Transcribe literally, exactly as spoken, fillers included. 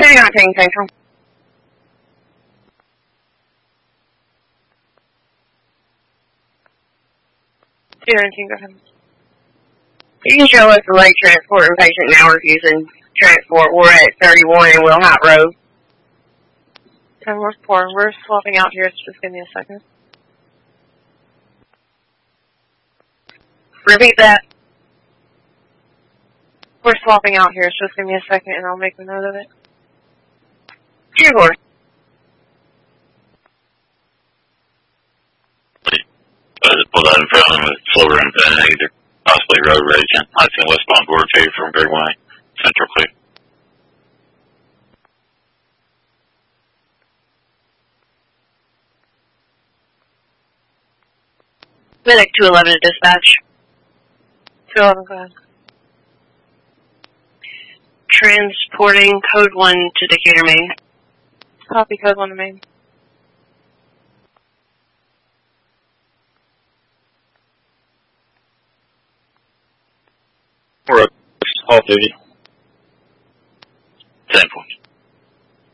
two nineteen Central. two nineteen, go ahead. You can show us the lake transport and patient now refusing transport. We're at thirty-one in Wilhite Road. ten four four, we're swapping out here. Just give me a second. Repeat that. We're swapping out here. Just give me a second and I'll make a note of it. two four. Uh, pulled out in front of him with slower and either possibly road rage and Hudson westbound board two from Grade one Central Clear. Medic two eleven to dispatch. two eleven, go ahead. Transporting code one to Decatur, Maine. Copy code one to Maine. We're up off duty.